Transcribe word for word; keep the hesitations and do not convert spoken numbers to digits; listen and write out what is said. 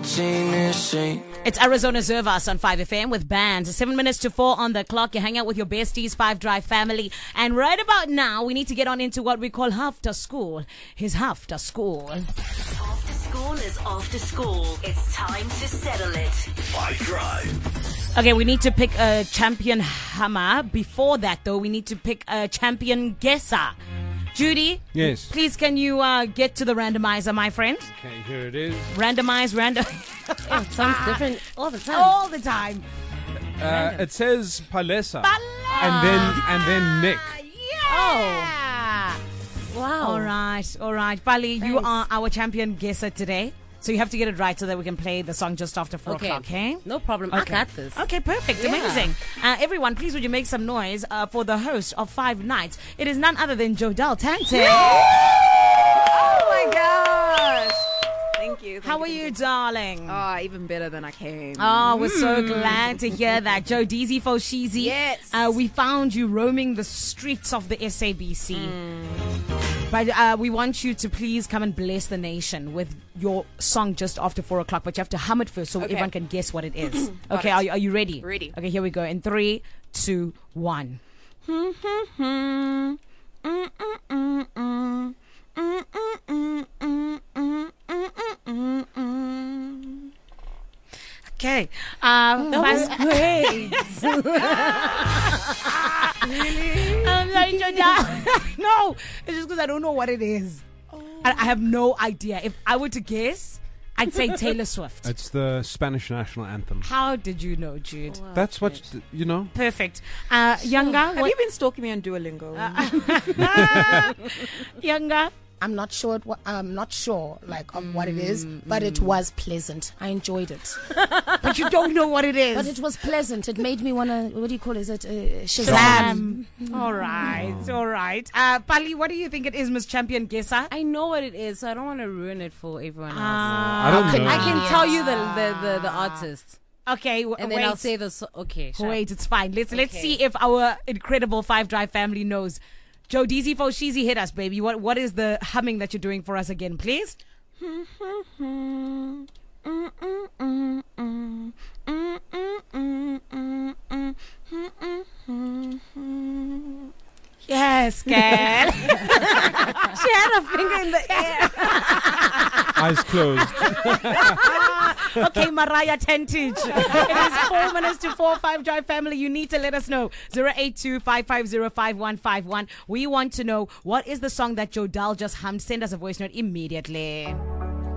It's Arizona Zervas on five F M with bands. Seven minutes to four on the clock. You hang out with your besties, Five Drive family. And right about now, we need to get on into what we call after school. His after school. After school is after school. It's time to settle it. Five Drive. Okay, we need to pick a champion hammer. Before that, though, we need to pick a champion guesser. Judy? Yes. Please, can you uh, get to the randomizer, my friend? Okay, here it is. Randomize, random. Oh, it sounds different all the time. All the time. Uh, it says Palesa. Palesa. And then and then Nick. Yeah. Oh. Wow. All right, all right. Pali, you Thanks. are our champion guesser today. So you have to get it right so that we can play the song just after four Okay. o'clock, okay? No problem. Okay. I got this. Okay, perfect. Yeah. Amazing. Uh, everyone, please would you make some noise uh, for the host of Five Nights. It is none other than Jodelle Tante. Oh my gosh. Thank you. Thank How you, are thank you, darling? Oh, even better than I came. Oh, we're so glad to hear that. Joe Deezy Foshizi. Yes. Uh, we found you roaming the streets of the S A B C. But uh, we want you to please come and bless the nation with your song just after four o'clock. But you have to hum it first so Okay. everyone can guess what it is. Got Okay, it. are you, are you ready? Ready. Okay, here we go. In three, two, one. Okay. Um, That was great. I'm sorry, Joda. No, it's just because I don't know what it is. I, I have no idea. If I were to guess, I'd say Taylor Swift. It's the Spanish national anthem. How did you know, Jude? That's what, you know. Perfect. Uh, Younger, Have what, you been stalking me on Duolingo? Younger. I'm not sure. It wa- I'm not sure, like, of what it is, but it was pleasant. I enjoyed it, But you don't know what it is. but it was pleasant. It made me wanna. What do you call it? Is it uh, Shazam? Shazam. All right, all right. Uh, Pali, what do you think it is, Miss Champion Guesser? I know what it is, so I don't want to ruin it for everyone else. Ah, I don't okay. know. I can tell you the the, the, the artist, okay, w- and then wait. I'll say the so- okay. sure. Wait, it's fine. Let's let's Okay. see if our incredible Five Drive family knows. Joe Deezy Foshizi, hit us, baby. What what is the humming that you're doing for us again, please? Yes, girl. She had her finger in the air. Eyes closed. Okay, Mariah Tentage. It is four minutes to four. Five Drive family, you need to let us know. zero eight two, five five zero, five one five one. We want to know what is the song that Jodelle just hummed. Send us a voice note immediately.